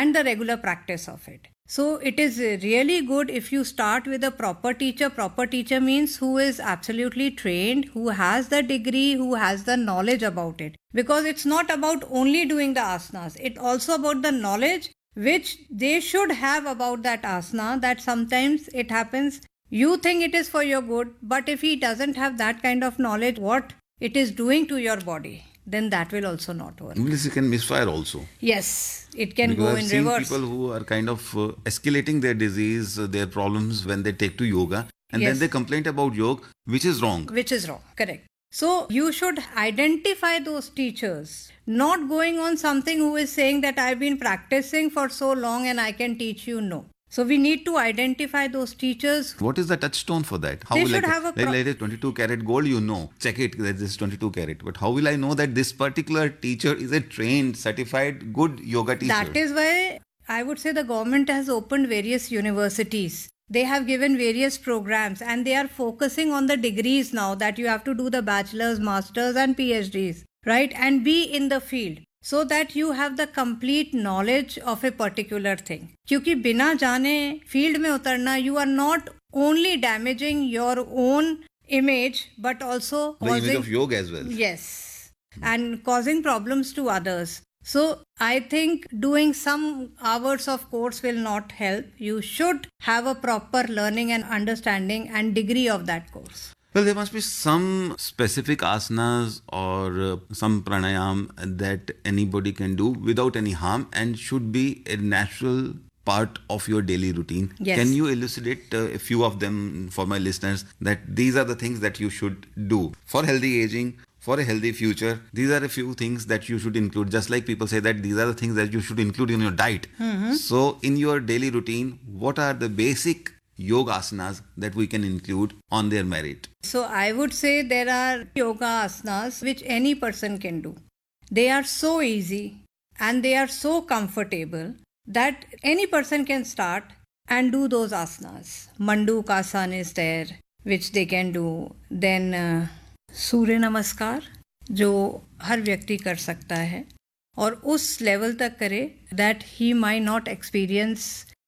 and the regular practice of it. So it is really good if you start with a proper teacher. Proper teacher means who is absolutely trained, who has the degree, who has the knowledge about it. Because it's not about only doing the asanas. It's also about the knowledge which they should have about that asana, that sometimes it happens, you think it is for your good, but if he doesn't have that kind of knowledge, what it is doing to your body, then that will also not work. English can misfire also. Yes, it can because go in I've seen reverse. people who are kind of escalating their disease, their problems when they take to yoga, and Yes. then they complain about yoga, which is wrong. Which is wrong, correct. So you should identify those teachers, not going on something who is saying that I've been practicing for so long and I can teach you. No. So we need to identify those teachers. What is the touchstone for that? They should have a like a 22 karat gold, you know, check it that this is 22 karat. But how will I know that this particular teacher is a trained, certified, good yoga teacher? That is why I would say the government has opened various universities. They have given various programs and they are focusing on the degrees now, that you have to do the bachelor's, master's and PhDs, right? And be in the field, so that you have the complete knowledge of a particular thing. क्योंकि बिना जाने field में उतरना, you are not only damaging your own image but also the image of yoga as well. Yes, and causing problems to others. So I think doing some hours of course will not help. You should have a proper learning and understanding and degree of that course. Well, there must be some specific asanas or some pranayam that anybody can do without any harm and should be a natural part of your daily routine. Yes. Can you elucidate a few of them for my listeners, that these are the things that you should do for healthy aging, for a healthy future? These are a few things that you should include. Just like people say that these are the things that you should include in your diet. Mm-hmm. So in your daily routine, what are the basic yoga asanas that we can include on their merit? So I would say there are yoga asanas which any person can do. They are so easy and they are so comfortable that any person can start and do those asanas. Mandukasana is there, which they can do. Then सूर्य नमस्कार जो हर व्यक्ति कर सकता है और उस level तक करे that he might not experience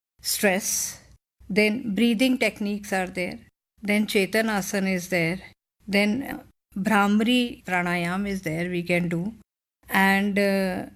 stress. Then breathing techniques are there. Then Chetanasana is there. Then Brahmari Pranayam is there, we can do. And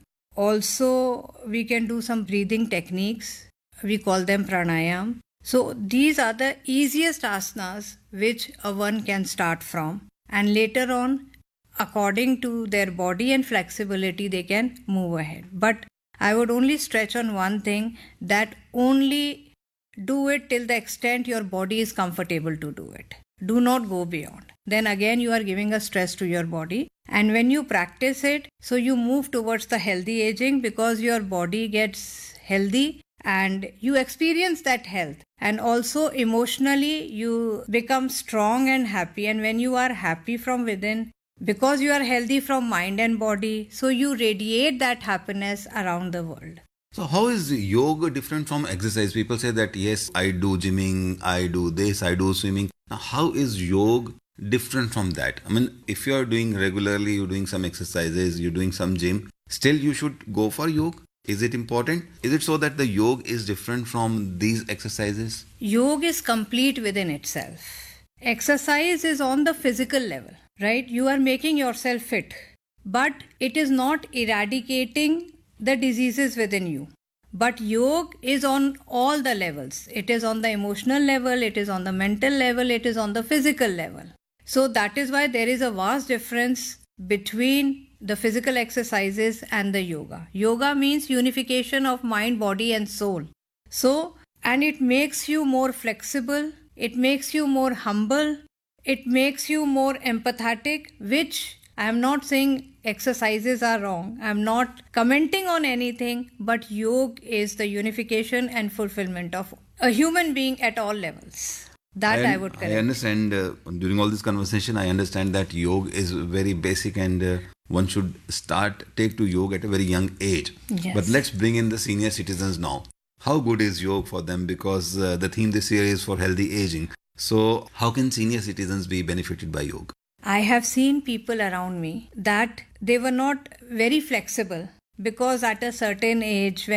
also we can do some breathing techniques. We call them pranayam. So these are the easiest asanas which one can start from. And later on, according to their body and flexibility, they can move ahead. But I would only stretch on one thing, that only do it till the extent your body is comfortable to do it. Do not go beyond. Then again, you are giving a stress to your body. And when you practice it, so you move towards the healthy aging because your body gets healthy and you experience that health. And also emotionally, you become strong and happy. And when you are happy from within, because you are healthy from mind and body, so you radiate that happiness around the world. So how is yoga different from exercise? People say that, yes, I do gymming, I do this, I do swimming. Now, how is yoga different from that? I mean, if you are doing regularly, you're doing some exercises, you're doing some gym, still you should go for yoga? Is it important? Is it so that the yoga is different from these exercises? Yoga is complete within itself. Exercise is on the physical level, right? You are making yourself fit, but it is not eradicating the diseases within you. But yoga is on all the levels. It is on the emotional level, it is on the mental level, it is on the physical level. So that is why there is a vast difference between the physical exercises and the yoga. Yoga means unification of mind, body and soul. So, and it makes you more flexible, it makes you more humble, it makes you more empathetic, which I am not saying exercises are wrong. I am not commenting on anything, but yoga is the unification and fulfillment of a human being at all levels. That I would correct. I understand, during all this conversation, I understand that yoga is very basic and one should take to yoga at a very young age. Yes. But let's bring in the senior citizens now. How good is yoga for them? Because the theme this year is for healthy aging. So how can senior citizens be benefited by yoga? I have seen people around me that they were not very flexible because at a certain age, when